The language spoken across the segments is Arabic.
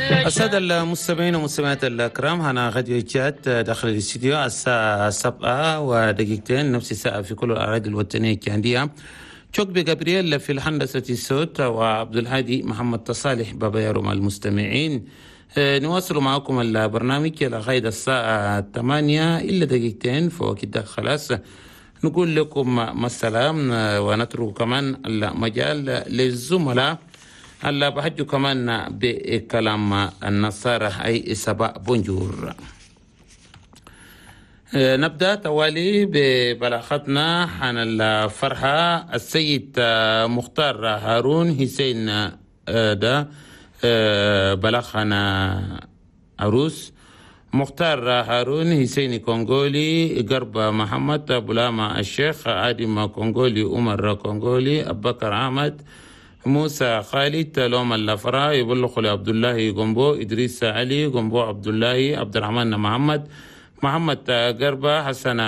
السادة المستمعين والمستمعات الأكرام، هنا غادي جات داخل الاستديو الساعة 7:02 نفس الساعة في كل الأراضي الوطنية الكندية. شوك بجابرييل في الهندسة الصوت، وعبد الهادي محمد تصالح بابا يروم المستمعين. نواصل معكم البرنامج لغاية الساعة 8 إلا دقيقتين فوق كده خلاص. نقول لكم مع السلام، ونترك كمان المجال للزملاء اللي بحجوا كمان بكلام النصارى أي سبا بونجور. نبدأ توالي ببلاغتنا عن الفرحة. السيد مختار هارون حسين ده بلغنا عروس مختار هارون حسين كونغولي، قرب محمد بولاما الشيخ عادم كونغولي، عمر كونغولي، أبو بكر أحمد، موسى خالد، لوم اللفرا، يبلغ لعبد الله قنبو، إدريس علي قنبو، عبد الله، عبد الرحمن محمد قربة، حسن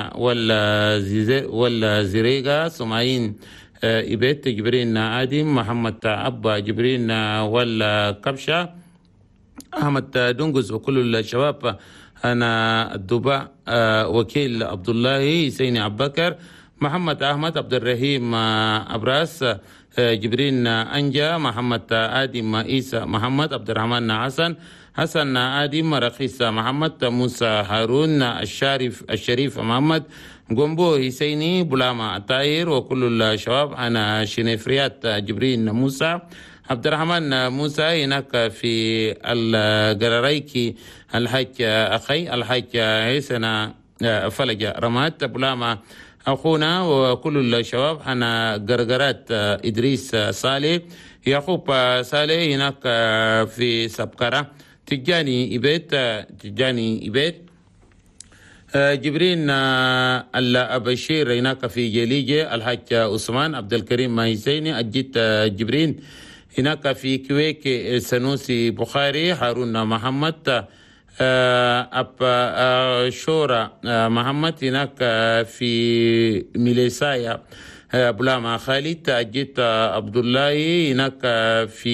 ولا زريقة، سمعين إبيت، جبرين عادم، محمد أبا، جبرين ولا كبشة، أحمد دنقز، وكل الشباب. أنا الدباء وكيل عبد الله حسين عبد بكر، محمد أحمد، عبد الرحيم أبراس، جبرين أنجا، محمد آدم عيسى، محمد عبد الرحمن حسن آدم رخيص، محمد موسى هارون الشريف محمد قنبو حسيني، بولاما طاهر، وكل الشباب. أنا شنفريات جبرين موسى، عبد الرحمن موسى هناك في القراريكي، الحاج أخي الحاج عيسنا فلج رمات، بولاما أخونا، وكل الشباب. أنا قرقرات إدريس صالح، يعقوب صالح هناك في سبكرة، تجاني إبيت جبرين البشير هناك في جليجة، الحاج عثمان عبد الكريم حسيني، أجيت جبرين هناك في كويك، سنوسي بخاري، هارون محمد، شورى محمد هناك في ميليسايا، بولاما خالد، أجيت عبد الله هناك في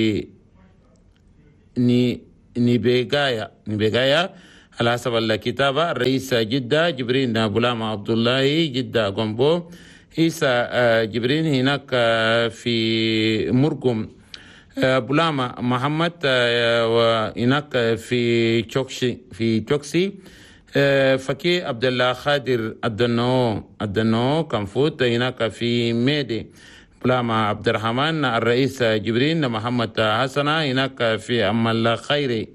نيبيغايا على حسب الكتابة، الرئيس جدة، جبرين بولاما عبد الله جدة قنبو، عيسى جبرين هناك في مرقم، بولاما محمد وهناك في تشوكسي، فكي عبد الله خادر الدنو كنفوت هناك في ميدي، بولاما عبد الرحمن، الرئيس جبرين محمد حسن هناك في أم الخيري،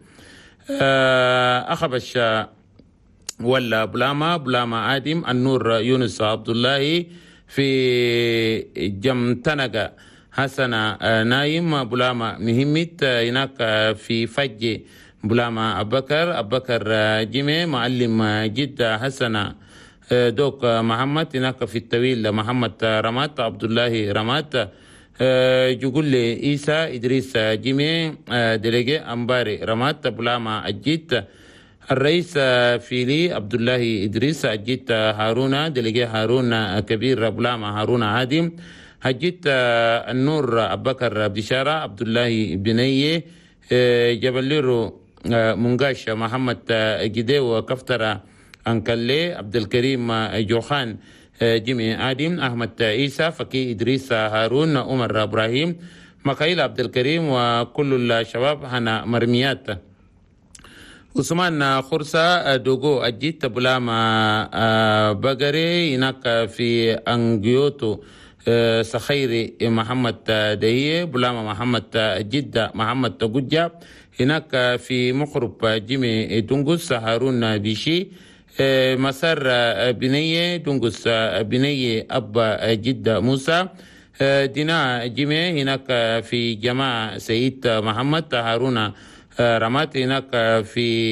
أخبش ولا بولاما آدم، النور يونس عبد الله في جمتنقة، حسن نايم، بولاما مهمت هناك في فجي، بولاما أبو بكر جيمي، معلم جدة، حسن دوك محمد هناك في الطويل، محمد رمات، عبد الله رمات، جوجل عيسى إدريس جيمي، دليجي أمباري رمات، بولاما أجيت، الرئيس فيلي عبد الله إدريس، أجيت هارون دليجي هارون كبير، بولاما هارون عادم، هجيت النور أبو بكر بشارة، عبد الله بنيه، جبليرو منقاش، محمد جديو كفترة أنكلي، عبد الكريم جوخان، جيمي آدم، أحمد عيسى، فكي إدريس هارون، عمر إبراهيم، مكايل عبد الكريم، وكل الشباب. هنا مرميات عثمان خرسة دوغو، أجيت بولاما بقري هناك في أنجيوتو، سخيري محمد دهيه، بولاما محمد جدة، محمد تقجة هناك في مخرب، جيمي دنقس، هارون بيشي، مسار بنية دنقس بنية، أبا جدة موسى، دينا جيمي هناك في جماعة، سيد محمد هارون رمات هناك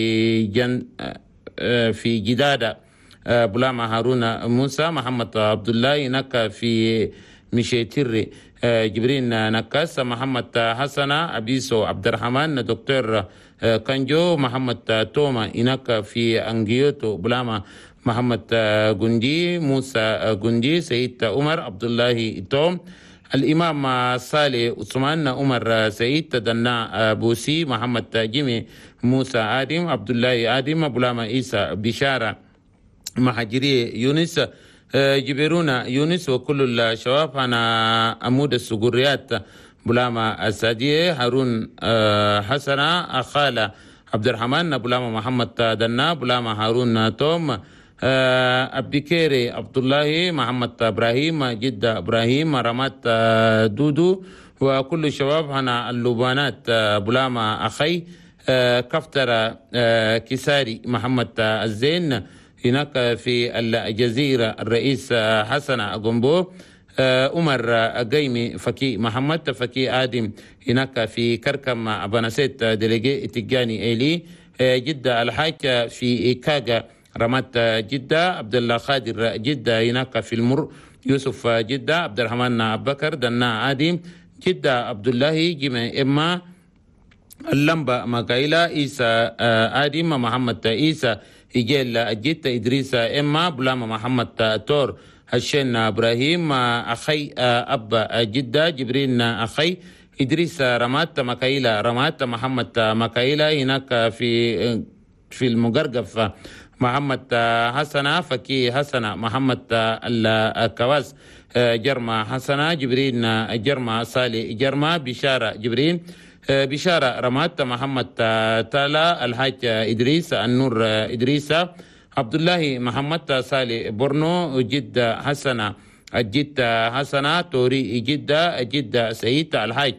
في جدادة، بولاما هارون موسى، محمد عبد الله هناك في مشيتيري، جبرين نكاس، محمد حسن أبيسو، عبد الرحمن، دكتور كانجو، محمد توما هناك في أنجيوتو، بولاما محمد جندي، موسى جندي، سيد عمر عبد الله توم، الإمام صالح عثمان عمر سعيد تدنا بوسي محمد جيمي موسى آدم عبد الله آدم بلام عيسى بشارة مهاجري يونس جبرونا يونس وكل الشباب. أنا أمود السجوريات بلاما السادية هارون حسنا خالة عبد الرحمن بلاما محمد دنا بلاما هارون توم أبيكيري عبد الله محمد إبراهيم جدة إبراهيم رمات دودو وكل الشباب هنا اللبانات بلاما أخي كفتر كساري محمد الزين هناك في الجزيرة الرئيس حسن قنبو عمر قيمي فكي محمد فكي آدم هناك في كركم بنسيت دلجي تجاني إيلي جدة الحاج في إيكاغا رمات جدة عبد الله خادر جدة هناك في المر يوسف جدة عبد الرحمن أبو بكر دنا آدم جدة عبد الله جمع إما اللمبة مكايلا إيسا آدم محمد إيسا إجيل جدة إدريس إما بلام محمد تور هشين إبراهيم أخي أبا جدة جبرين أخي إدريس رمات مكايلا رمات محمد مكايلا هناك في المقرقف محمد حسنة فكي حسنة محمد الكواس جرما حسنة جبرين جرما صالح جرما بشارة جبرين بشارة رمات محمد تالا الحاج إدريس النور إدريس عبد الله محمد صالح برنو جدة حسنة جدة حسنة توري جدة سعيد الحاج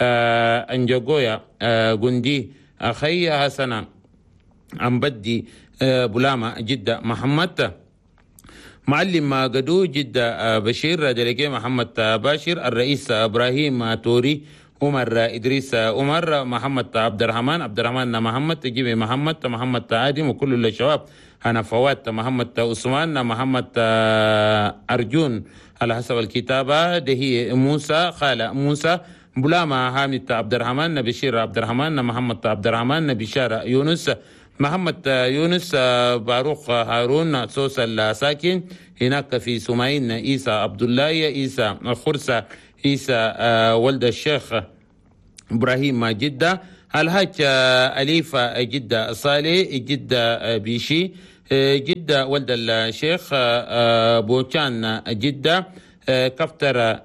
أنجوغويا جندي أخي حسنة أمبدي بلاما جدة محمد معلم قدو جدة بشير دلقي محمد باشر الرئيس إبراهيم توري عمر إدريس عمر محمد عبد الرحمن محمد جيمي محمد آدم وكل الشباب أنا فوات محمد عثمان محمد أرجون على حسب الكتابة دهي موسى خالة موسى بلاما حامد عبد الرحمن بشير عبد الرحمن محمد عبد الرحمن بشارة يونس محمد يونس باروخ هارون سوس الساكن هناك في سماين إيسى عبد الله إيسى خرسة إيسى ولد الشيخ إبراهيم جدة الحاج أليفة جدة صالح جدة بيشي جدة ولد الشيخ بوشان جدة كفتر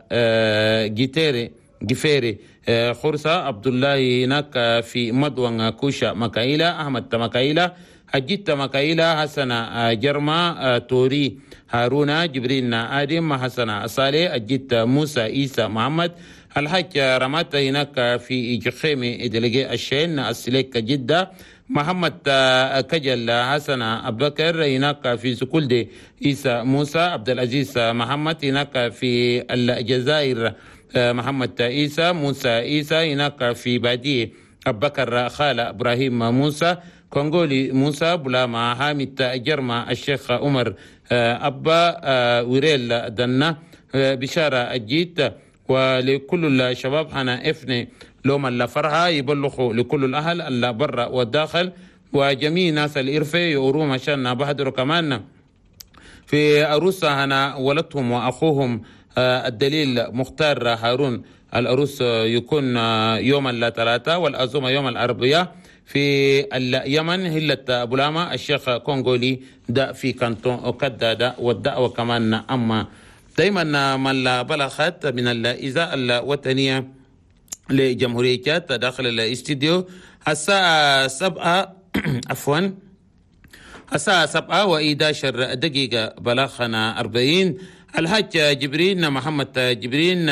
جفيري خرسة عبد الله هناك في مدون كوشا مكايلة أحمد مكايلة حجيت مكايلة حسن جرما توري هارون جبرين آدم حسن صالح أجيت موسى عيسى محمد الحاج رمات هناك في جخيمي دلقي الشين السليك جدة محمد كجل حسن أبو بكر هناك في سكولدي عيسى موسى عبد العزيز محمد هناك في الجزائر محمد عيسى موسى عيسى هناك في بادية أبو بكر خالة إبراهيم موسى كونغولي موسى بلاما حامد جرما الشيخ عمر أبا ويريل دنا بشارة أجيت ولكل الشباب أنا إفني لوم اللفرها يبلغوا لكل الأهل اللي برا والداخل وجميع ناس الإرفة يوروم عشان بحضروا كمان في أروسة أنا ولدهم وأخوهم الدليل مختار هارون الأروس يكون يوم الثلاثاء والعزومة يوم الأربعاء في اليمن هلة بولاما الشيخ كونغولي دا في كانتون وكدا دا والدعوة كمان أما دايما من بلغت من الإذاعة الوطنية لجمهورية داخل الاستديو الساعة 7 عفوا الساعة 7:11 دقيقة بلغنا 40 الحاج جبرين محمد جبرين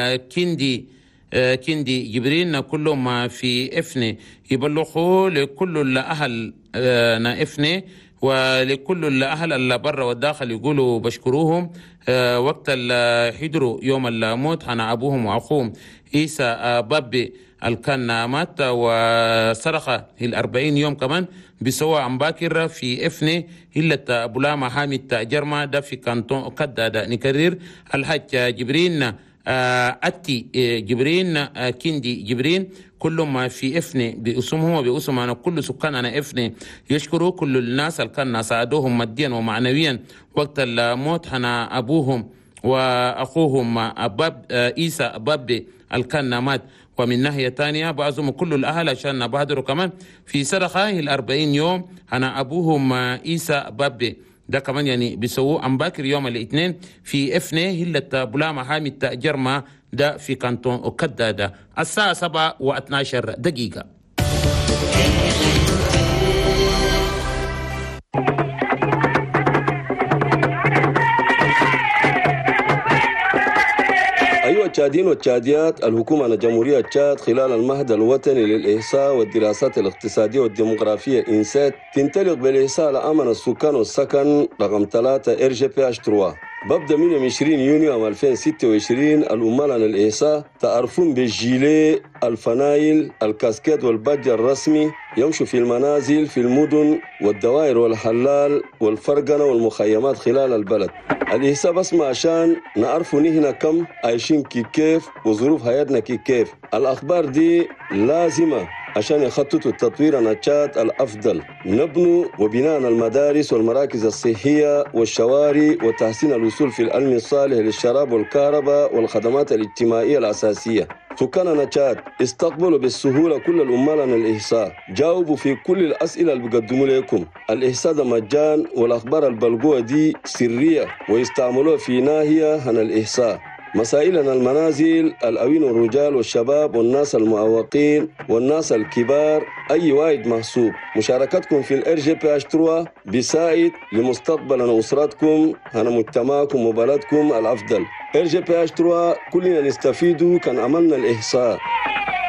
كندي جبرين كلهم في إفني يبلغوا لكل الأهل إفني ولكل الأهل اللي برا والداخل يقولوا بشكروهم وقت الحضروا يوم الموت أنا أبوهم وأخوهم إيسى بابي الكان مات وصرخ 40 يوم كمان بسوا عم باكر في إفني إلا بولاما حامد جرما ده في كانتون كدا ده نكرر الحاج جبرين أتي جبرين كندي جبرين كلهم في إفني باسمهم وباسم أنا كل سكان أنا إفني يشكروا كل الناس اللي كان ساعدوهم ماديا ومعنويا وقت الموت أنا أبوهم وأخوهم إيسى أبابي الكنامات. ومن ناحية تانية بعزم كل الأهل عشان نبادروا كمان في صدقة ال40 يوم. أنا أبوهم إيسى أبابي ده كمان يعني بيسووه عن باكر يوم الاثنين في إفني هلة بلامة حامد جرما ده في كانتون أكدا ده الساعة 7:12. أيها التشاديين والتشاديات، الحكومة الجمهورية تشاد خلال المهد الوطني للإحصاء والدراسات الاقتصادية والديموغرافية إنسات تنطلق بالإحصاء لأمن السكان والسكن رقم 3 RGPH3. ببدأ من 20 يونيو عام 2026 الأمال عن الإحصاء تعرفون بالجيلي، الفنايل، الكاسكيت والباج الرسمي يمشوا في المنازل في المدن والدوائر والحلال والفرقنة والمخيمات خلال البلد. الإحصاء بس ما عشان نعرفوا نحن كم عايشين كيف وظروف حياتنا كيف. الأخبار دي لازمة عشان يخططوا التطوير النشاط الأفضل، نبنوا وبناء المدارس والمراكز الصحية والشوارع وتحسين الوصول في العلم الصالح للشراب والكهرباء والخدمات الاجتماعية الأساسية. سكان نشاط استقبلوا بالسهولة كل الأمال عن الإحصاء، جاوبوا في كل الأسئلة اللي بيقدموا لكم. الإحصاء ده مجان والأخبار البلغوة دي سرية ويستعملوها في ناحية عن الإحصاء. مسائلنا المنازل، الأوين والرجال والشباب والناس المعوقين والناس الكبار، أي واحد محسوب. مشاركتكم في RGPH3 بيساعد لمستقبل أسرتكم هنا مجتمعكم وبلدكم الأفضل. RGPH3 كلنا نستفيدوا كان عملنا الإحصاء.